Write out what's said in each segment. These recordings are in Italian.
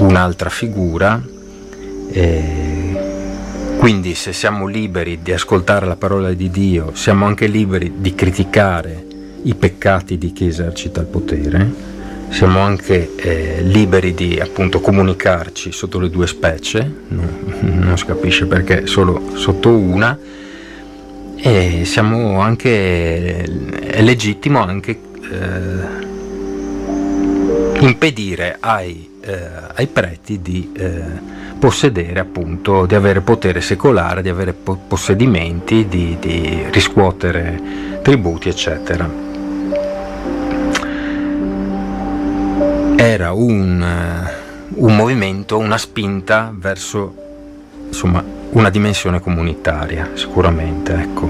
un'altra figura. Quindi se siamo liberi di ascoltare la parola di Dio, siamo anche liberi di criticare i peccati di chi esercita il potere, siamo anche liberi di appunto comunicarci sotto le due specie, non si capisce perché solo sotto una, e siamo anche, è legittimo anche impedire ai preti di possedere, appunto, di avere potere secolare, di avere possedimenti, di riscuotere tributi, eccetera. Era un movimento, una spinta verso, insomma, una dimensione comunitaria, sicuramente, ecco.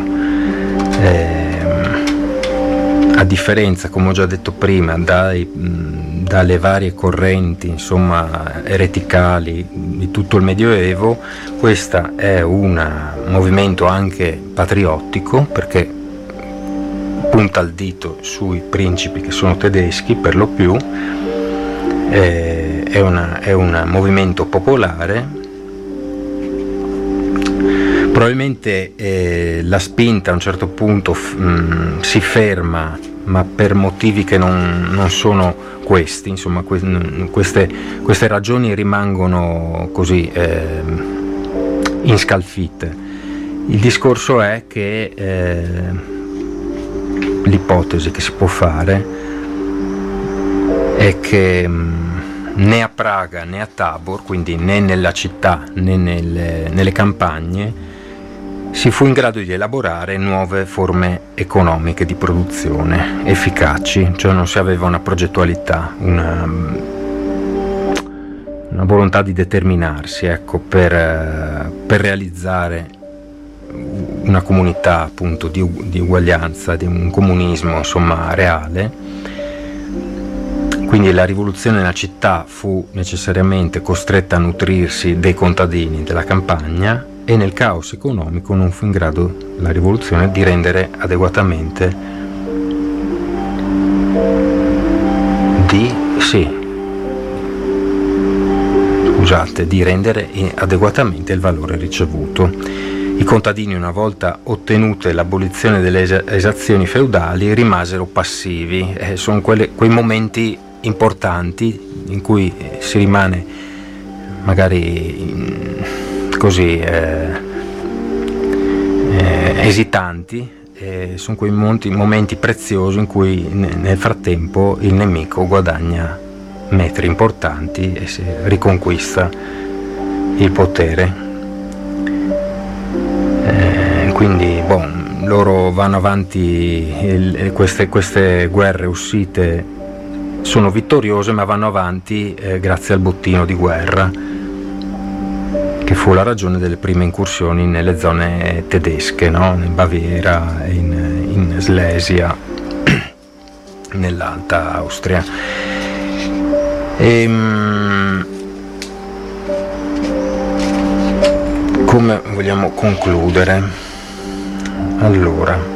A differenza, come ho già detto prima, dalle varie correnti, insomma, ereticali di tutto il Medioevo, questo è un movimento anche patriottico, perché punta il dito sui principi che sono tedeschi per lo più, è un movimento popolare. Probabilmente la spinta a un certo punto si ferma, ma per motivi che non sono questi, insomma, queste ragioni rimangono così inscalfite. Il discorso è che l'ipotesi che si può fare è che né a Praga né a Tabor, quindi né nella città né nelle campagne, si fu in grado di elaborare nuove forme economiche di produzione efficaci, cioè non si aveva una progettualità, una volontà di determinarsi, ecco, per realizzare una comunità, appunto, di uguaglianza, di un comunismo, insomma, reale. Quindi la rivoluzione nella città fu necessariamente costretta a nutrirsi dei contadini della campagna, e nel caos economico non fu in grado la rivoluzione di rendere adeguatamente di rendere adeguatamente il valore ricevuto. I contadini, una volta ottenute l'abolizione delle esazioni feudali, rimasero passivi. Sono quei momenti importanti in cui si rimane magari così esitanti, sono quei momenti preziosi in cui nel frattempo il nemico guadagna metri importanti e si riconquista il potere. Quindi loro vanno avanti, queste guerre uscite sono vittoriose, ma vanno avanti grazie al bottino di guerra, che fu la ragione delle prime incursioni nelle zone tedesche, no? In Baviera, in Slesia, nell'Alta Austria. Come vogliamo concludere? Allora,